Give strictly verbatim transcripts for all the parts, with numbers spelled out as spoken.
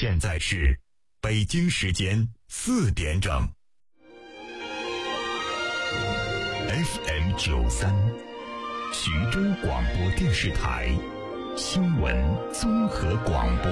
现在是北京时间四点整。F M 九三，徐州广播电视台新闻综合广播。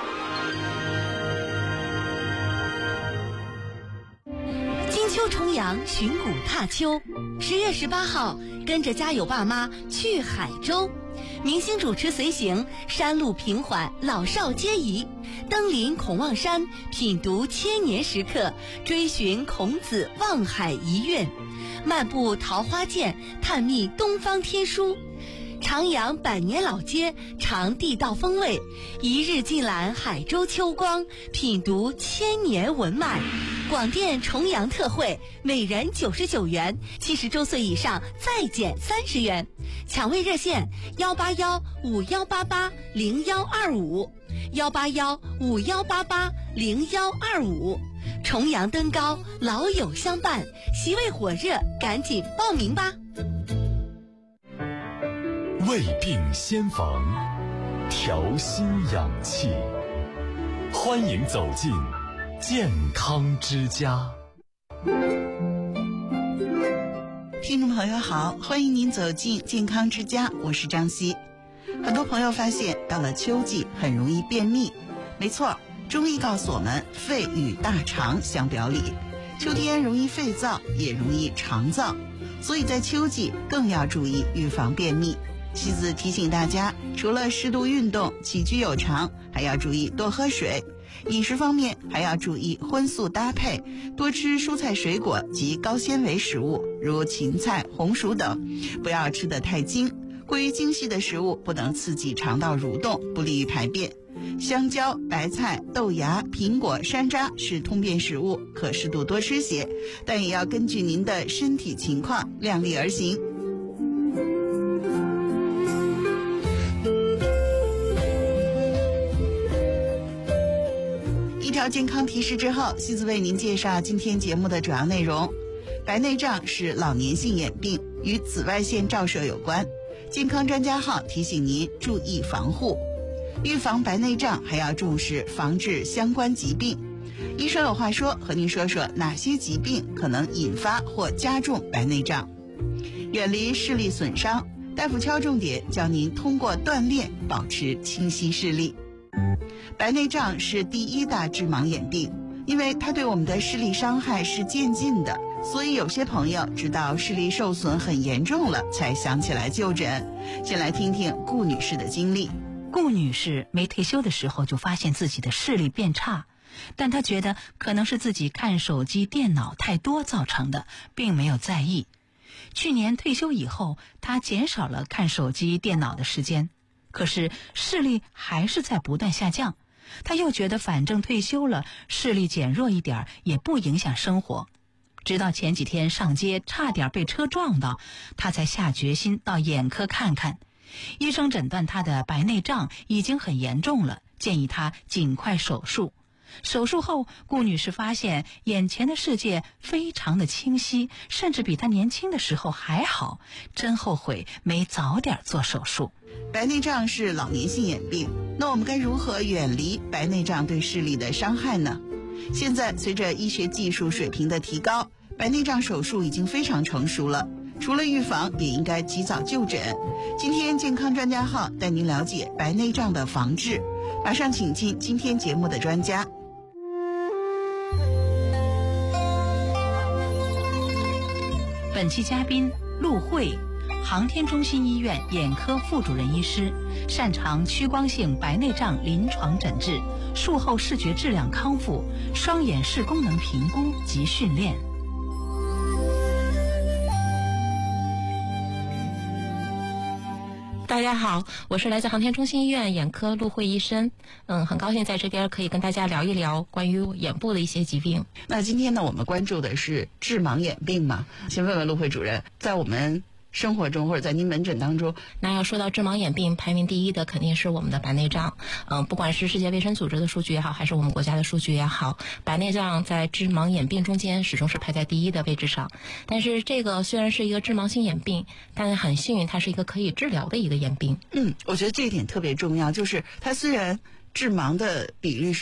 金秋重阳，寻古踏秋。十月十八号，跟着家有爸妈去海州。明星主持随行，山路平缓，老少皆宜。登临孔望山，品读千年石刻，追寻孔子望海遗韵，漫步桃花涧，探秘东方天书。徜徉百年老街，尝地道风味，一日尽览海州秋光，品读千年文脉。广电重阳特惠，每人九十九元，七十周岁以上再减三十元。抢位热线：幺八幺五幺八八零幺二五，幺八幺五幺八八零幺二五。重阳登高，老友相伴，席位火热，赶紧报名吧！ 胃病先防，调心养气，欢迎走进健康之家。 听众朋友好，欢迎您走进健康之家，我是张希。很多朋友发现到了秋季很容易便秘，没错，中医告诉我们肺与大肠相表里，秋天容易肺燥，也容易肠燥，所以在秋季更要注意预防便秘。妻子提醒大家，除了适度运动、起居有常，还要注意多喝水。饮食方面还要注意荤素搭配，多吃蔬菜水果及高纤维食物，如芹菜、红薯等，不要吃得太精。过于精细的食物不能刺激肠道蠕动，不利于排便。香蕉、白菜、豆芽、苹果、山楂是通便食物，可适度多吃些，但也要根据您的身体情况量力而行。一条健康提示之后，西子为您介绍今天节目的主要内容。白内障是老年性眼病，与紫外线照射有关。健康专家号提醒您注意防护。预防白内障还要重视防治相关疾病。医生有话说，和您说说哪些疾病可能引发或加重白内障。远离视力损伤，大夫敲重点教您通过锻炼保持清晰视力。白内障是第一大致盲眼病，因为它对我们的视力伤害是渐进的，所以有些朋友直到视力受损很严重了才想起来就诊。先来听听顾女士的经历。 顾女士没退休的时候就发现自己的视力变差，但她觉得可能是自己看手机电脑太多造成的，并没有在意。去年退休以后，她减少了看手机电脑的时间，可是视力还是在不断下降。她又觉得反正退休了，视力减弱一点也不影响生活。直到前几天上街差点被车撞到，她才下决心到眼科看看。医生诊断她的白内障已经很严重了，建议她尽快手术。手术后，顾女士发现眼前的世界非常的清晰，甚至比她年轻的时候还好，真后悔没早点做手术。 白内障是老年性眼病，那我们该如何远离白内障对视力的伤害呢？现在随着医学技术水平的提高，白内障手术已经非常成熟了，除了预防，也应该及早就诊。今天健康专家号带您了解白内障的防治，马上请进今天节目的专家。 本期嘉宾陆慧，航天中心医院眼科副主任医师，擅长屈光性白内障临床诊治、术后视觉质量康复、双眼视功能评估及训练。 大家好，我是来自航天中心医院眼科陆慧医生。嗯，很高兴在这边可以跟大家聊一聊关于眼部的一些疾病。 那今天呢，我们关注的是致盲眼病嘛？先问问陆慧主任，在我们生活中或者在您门诊当中， 那要说到致盲眼病，排名第一的肯定是我们的白内障。嗯，不管是世界卫生组织的数据也好，还是我们国家的数据也好，白内障在致盲眼病中间始终是排在第一的位置上。但是这个虽然是一个致盲性眼病，但很幸运它是一个可以治疗的一个眼病。 嗯，我觉得这一点特别重要，就是它虽然致盲的比率是